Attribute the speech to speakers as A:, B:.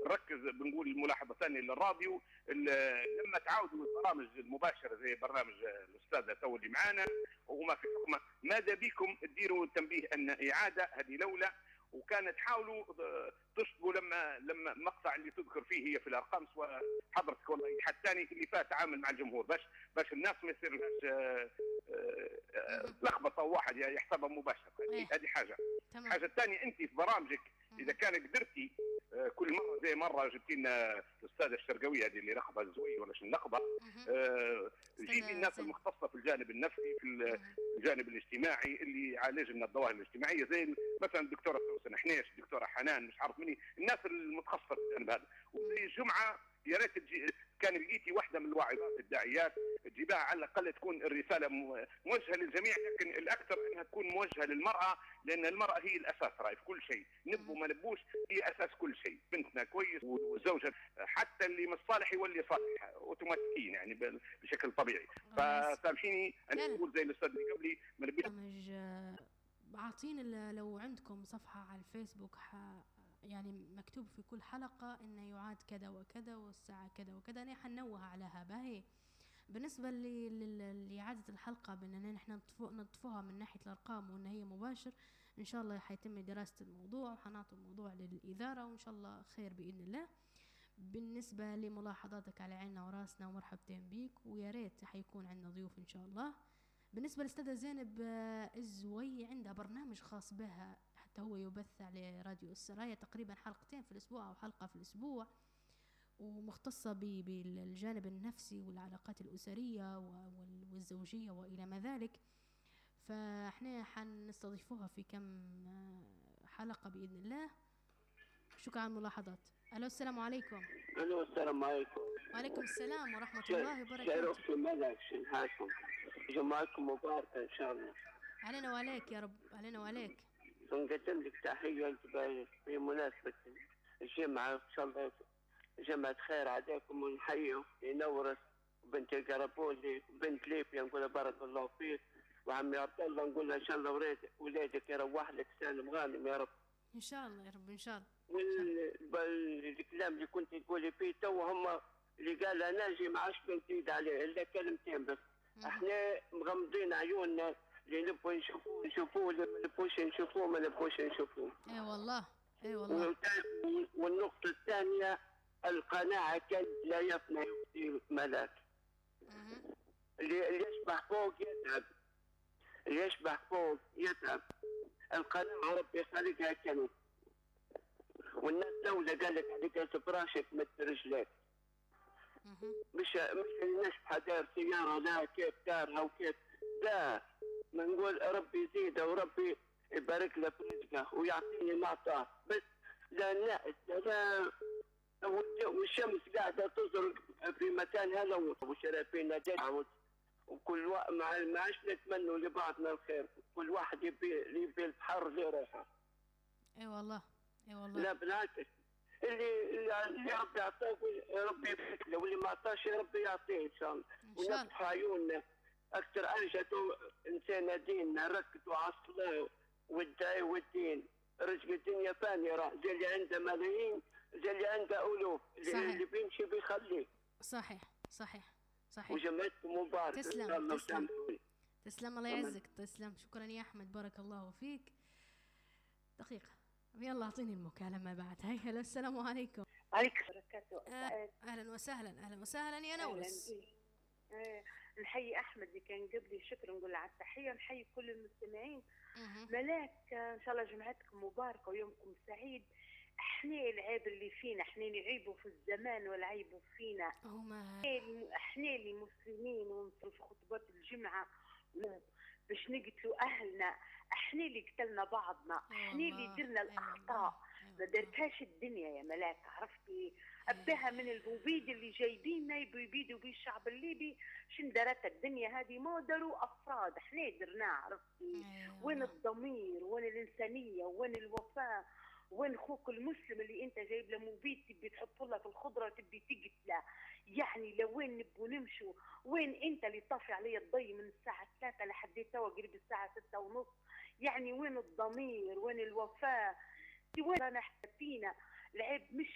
A: نركز بنقول ملاحظه ثانيه للراديو، لما تعاودوا البرامج المباشره زي برنامج الاستاذه تو اللي معانا وما في حكمه، ماذا بكم تديروا تنبيه ان اعاده هذه لولا، وكانت تحاولوا تصبوا لما المقطع اللي تذكر فيه هي في الارقام سواء حضرتك ولا اي حد ثاني اللي فات تعامل مع الجمهور، باش الناس ما يصير لهاش لخبطه واحد يحسبها مباشره. هذه حاجه. الحاجه الثانيه، انت في برامجك اذا كان قدرتي كل مره زي مره جبتي لنا الاستاذه الشرقاويه هذه اللي لقبها الزوي ولا شنو لقبها، جيبي الناس المختصه في الجانب النفسي في الجانب الاجتماعي اللي يعالج لنا الظواهر الاجتماعيه زي مثلا الدكتوره سوسن حنيش، الدكتوره حنان، مش عارف مني، الناس المتخصصه في الجانب هذا. وفي الجمعه يا ريت كان لقيتي واحده من الواعظات الداعيات تجيبها على الاقل تكون الرساله موجهه للجميع، لكن الاكثر انها تكون موجهه للمراه، لان المراه هي الاساس راي في كل شيء، نبوا ما نبوش هي اساس كل شيء، بنتنا كويس والزوجه حتى اللي مش صالح يولي صالح اوتوماتيكيا يعني بشكل طبيعي. فسامحيني انا اقول زي الاستاذ اللي قبلي ما نبيش.
B: عاطين لو عندكم صفحه على الفيسبوك يعني مكتوب في كل حلقة إنه يعاد كذا وكذا والساعة كذا وكذا، أنا حنوه عليها باهي. بالنسبة لإعادة الحلقة بأننا نحن نطفوها من ناحية الأرقام وإن هي مباشر، إن شاء الله حيتم دراسة الموضوع وحنعطي الموضوع للإدارة وإن شاء الله خير بإذن الله. بالنسبة لملاحظاتك على عيننا وراسنا ومرحبتين بيك، ويا ريت حيكون عندنا ضيوف إن شاء الله. بالنسبة للأستاذة زينب الزوي عندها برنامج خاص بها، حتى هو يبث على راديو السرايا تقريبا حلقتين في الأسبوع أو حلقة في الأسبوع، ومختصة بالجانب النفسي والعلاقات الأسرية والزوجية وإلى ما ذلك. فإحنا حنستضيفوها في كم حلقة بإذن الله. شكرا على الملاحظات. ألو السلام عليكم.
C: ألو السلام عليكم.
B: وعليكم السلام ورحمة الله وبركاته.
C: شرف في ملك شنهاكم، جمعتكم مباركة إن شاء الله.
B: علينا وعليك يا رب، علينا وعليك.
C: نقدم لك تحية في مناسبة الجمعة إن شاء الله، جمعة خير عليكم، ونحيي نورس بنت القربولي بنت ليبيا نقول بارك الله فيك، وعمي عبد الله نقول إن شاء الله ولادك يروح لك سالم غانم يا رب.
B: إن شاء الله يا رب إن شاء الله.
C: والكلام اللي كنت تقولي فيه تو هم اللي قال ناجي ما عادش بنزيد عليه الا كلمتين بس. احنا مغمضين عيوننا اللي نبغوا نشوفوه اللي ما نبغوش نشوفوه ما نبغوش نشوفوه.
B: اي والله اي والله.
C: والنقطة الثانية القناعة كي لا يفنى يفدي ملاك. اللي يشبح فوق يتعب، اللي يشبح فوق يتعب. القناعة ربي خلقها كنز، والناس دولة قال لك عليك فراشك مد رجليك. مش نشبح دار سيارة لا كيف دارها وكيف لا، ما نقول ربي يزيده وربي يبارك له في رزقه ويعطيني ما اعطاه، بس لا والشمس قاعدة تزرق في مكان هذا وشرافينا جد، وكل ما عادش نتمنوا لبعضنا الخير، كل واحد يبي البحر لروحه.
B: اي والله اي والله.
C: لا بالعكس، اللي ربي يعطيه ربي يبارك له، واللي ما عطاش ربي يعطيه ان شاء الله. ونفتح عيوننا اكثر انشدوا انسان ديننا، ركزوا على الصلاه والدعاء والدين. رزق الدنيا فاني راح، زي اللي عنده ملايين زي اللي عنده الوف، اللي بيمشي بيخليه.
B: صحيح صحيح صحيح.
C: وجمعتكم مبارك.
B: تسلم الله يعزك. تسلم. شكرا يا احمد بارك الله فيك. دقيقه يلا اعطيني المكالمه بعد هاي. هلا السلام عليكم.
D: عليكم بركاته.
B: اهلا وسهلا اهلا وسهلا يا نورس.
D: نحيي احمد اللي كان قبلي، شكرا نقول على التحيه، نحيي كل المستمعين. ملاك ان شاء الله جمعتكم مباركه ويومكم سعيد. احنا العيب اللي فينا، احنا نعيبوا في الزمان والعيب فينا. احنا اللي مسلمين ونصلوا في خطبات الجمعه باش نقتلوا اهلنا، احنا اللي قتلنا بعضنا، احنا اللي درنا الاخطاء، ما درتهاش الدنيا يا ملاك. عرفتي ابها من البوبيد اللي جايبيننا يبيدوا بيه الشعب الليبي. شن درت الدنيا هذه؟ ما دروا افراد، احنا درناه. عرفتي وين الضمير، وين الانسانيه، وين الوفاء، وين اخوك المسلم اللي انت جايب له مبيد تبي تحط له في الخضره تبي تقتله؟ يعني لوين نبوا نمشوا؟ وين انت اللي طافي علي الضي من الساعه 3 لحد توا قريب الساعه 6:30؟ يعني وين الضمير، وين الوفاء؟ وين رانا فينا العيب؟ مش